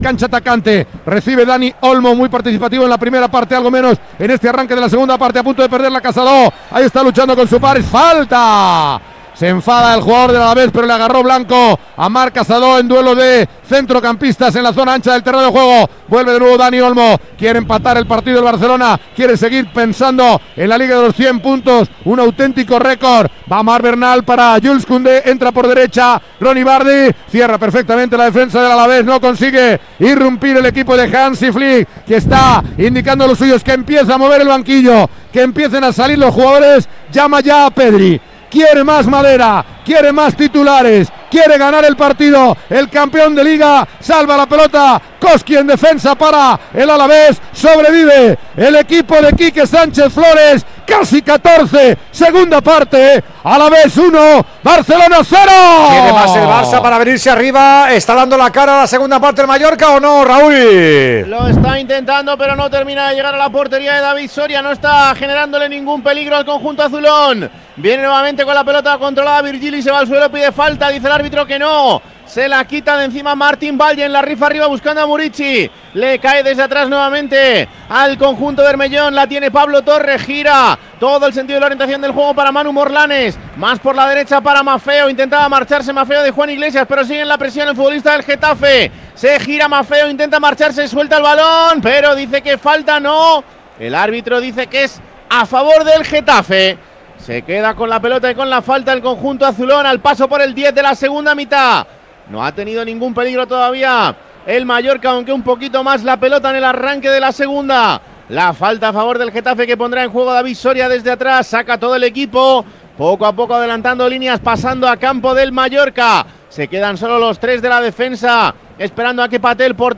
Cancha atacante, recibe Dani Olmo, muy participativo en la primera parte, algo menos en este arranque de la segunda parte, a punto de perder la Casado, ahí está luchando con su par, es falta. Se enfada el jugador del Alavés, pero le agarró Blanco a Marc Casado en duelo de centrocampistas en la zona ancha del terreno de juego. Vuelve de nuevo Dani Olmo, quiere empatar el partido del Barcelona, quiere seguir pensando en la Liga de los 100 puntos, un auténtico récord. Va Marc Bernal para Jules Koundé, entra por derecha, Ronny Bardi, cierra perfectamente la defensa del Alavés, no consigue irrumpir el equipo de Hansi Flick, que está indicando a los suyos que empieza a mover el banquillo, que empiecen a salir los jugadores, llama ya a Pedri. Quiere más madera, quiere más titulares, quiere ganar el partido. El campeón de liga salva la pelota. Koski en defensa para el Alavés. Sobrevive el equipo de Quique Sánchez Flores. Casi 14, segunda parte. Alavés 1, Barcelona 0. ¿Quiere más el Barça para venirse arriba? ¿Está dando la cara a la segunda parte del Mallorca o no, Raúl? Lo está intentando, pero no termina de llegar a la portería de David Soria. No está generándole ningún peligro al conjunto azulón. Viene nuevamente con la pelota controlada Virgili, se va al suelo, pide falta, dice el árbitro que no. Se la quita de encima Martín Valle, en la rifa arriba buscando a Murici. Le cae desde atrás nuevamente al conjunto Bermellón, la tiene Pablo Torres, gira todo el sentido de la orientación del juego para Manu Morlanes. Más por la derecha para Maffeo, intentaba marcharse Maffeo de Juan Iglesias, pero sigue en la presión el futbolista del Getafe. Se gira Maffeo, intenta marcharse, suelta el balón, pero dice que falta, no. El árbitro dice que es a favor del Getafe. Se queda con la pelota y con la falta el conjunto azulón al paso por el 10 de la segunda mitad. No ha tenido ningún peligro todavía el Mallorca, aunque un poquito más la pelota en el arranque de la segunda. La falta a favor del Getafe que pondrá en juego David Soria desde atrás. Saca todo el equipo, poco a poco adelantando líneas, pasando a campo del Mallorca. Se quedan solo los tres de la defensa, esperando a que patee el portero.